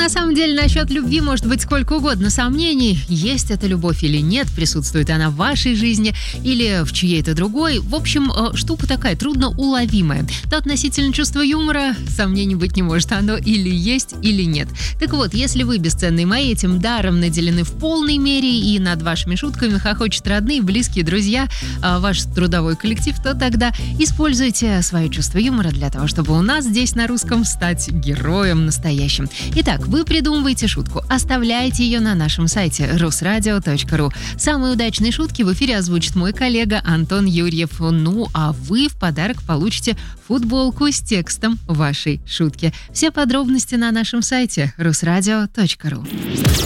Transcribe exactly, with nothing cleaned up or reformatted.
на самом деле насчет любви может быть сколько угодно сомнений. Есть эта любовь или нет, присутствует она в вашей жизни или в чьей-то другой. В общем, штука такая трудно уловимая. То относительно чувства юмора сомнений быть не может. Оно или есть, или нет. Так вот, если вы, бесценные мои, этим даром наделены в полной мере и над вашими шутками хохочут родные, близкие, друзья, ваш трудовой коллектив, то тогда используйте свое чувство юмора для того, чтобы у нас здесь на русском стать героем настоящим. Итак, вы придумываете шутку, оставляете ее на нашем сайте русрадио точка ру. Самые удачные шутки в эфире озвучит мой коллега Антон Юрьев. Ну, а вы в подарок получите футболку с текстом вашей шутки. Все подробности на нашем сайте русрадио точка ру.